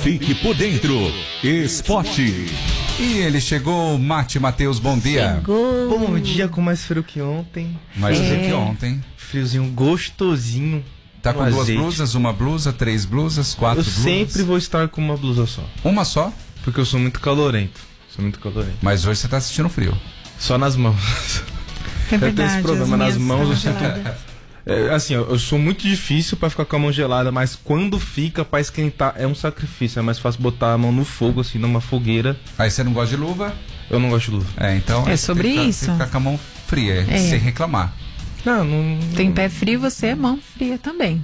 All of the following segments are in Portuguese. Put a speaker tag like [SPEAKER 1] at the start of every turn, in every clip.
[SPEAKER 1] Fique por dentro. Esporte.
[SPEAKER 2] E ele chegou, Mate Matheus, bom dia.
[SPEAKER 3] Chegou. Bom dia, com mais frio que ontem.
[SPEAKER 2] Mais frio que ontem.
[SPEAKER 3] Friozinho gostosinho.
[SPEAKER 2] Tá com duas blusas, uma blusa, 3 blusas, 4 blusas?
[SPEAKER 3] Eu sempre vou estar com uma blusa só.
[SPEAKER 2] Uma só?
[SPEAKER 3] Porque eu sou muito calorento.
[SPEAKER 2] Mas hoje você tá sentindo frio.
[SPEAKER 3] Só nas mãos.
[SPEAKER 4] É verdade,
[SPEAKER 3] eu tenho esse problema nas mãos, eu
[SPEAKER 4] sinto...
[SPEAKER 3] assim, eu sou muito difícil pra ficar com a mão gelada, mas quando fica pra esquentar é um sacrifício. É mais fácil botar a mão no fogo, assim, numa fogueira.
[SPEAKER 2] Aí você não gosta de luva?
[SPEAKER 3] Eu não gosto de luva.
[SPEAKER 2] Então
[SPEAKER 4] é sobre isso.
[SPEAKER 2] Tem que ficar com a mão fria, sem reclamar.
[SPEAKER 3] Não.
[SPEAKER 4] Tem pé frio, você é mão fria também.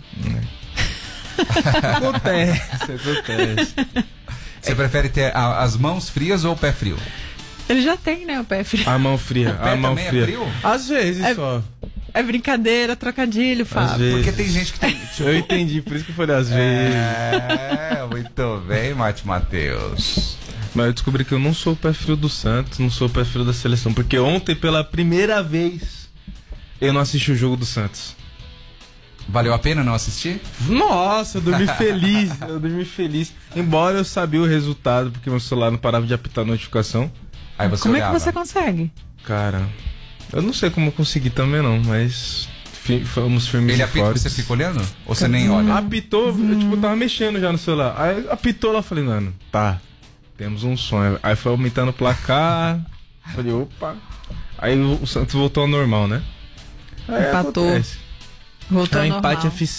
[SPEAKER 3] Acontece.
[SPEAKER 2] Você prefere ter as mãos frias ou o pé frio?
[SPEAKER 4] Ele já tem, né, o pé frio.
[SPEAKER 3] A mão fria.
[SPEAKER 2] O pé
[SPEAKER 3] a mão
[SPEAKER 2] também
[SPEAKER 3] fria.
[SPEAKER 2] é frio?
[SPEAKER 3] Às vezes só.
[SPEAKER 4] É brincadeira, trocadilho, Fábio.
[SPEAKER 2] Porque tem gente que tem...
[SPEAKER 3] Eu entendi, por isso que foi às vezes.
[SPEAKER 2] Muito bem, Mate Matheus.
[SPEAKER 3] Mas eu descobri que eu não sou o pé frio do Santos, não sou o pé frio da seleção. Porque ontem, pela primeira vez, eu não assisti o jogo do Santos.
[SPEAKER 2] Valeu a pena não assistir?
[SPEAKER 3] Nossa, eu dormi feliz. Embora eu sabia o resultado, porque meu celular não parava de apitar a notificação.
[SPEAKER 2] Aí você
[SPEAKER 4] Como
[SPEAKER 2] olhava.
[SPEAKER 4] é que você consegue?
[SPEAKER 3] Cara, eu não sei como eu consegui também não, mas fomos firmes
[SPEAKER 2] Ele
[SPEAKER 3] e
[SPEAKER 2] apita,
[SPEAKER 3] fortes.
[SPEAKER 2] você fica olhando? Ou você nem olha?
[SPEAKER 3] Apitou, eu tipo, tava mexendo já no celular. Aí apitou lá, eu falei, mano, tá, temos um sonho. Aí foi aumentando o placar. Falei, opa. Aí o Santos voltou ao normal, né? Aí
[SPEAKER 4] empatou.
[SPEAKER 3] acontece.
[SPEAKER 4] Voltou ao
[SPEAKER 3] empate
[SPEAKER 4] normal.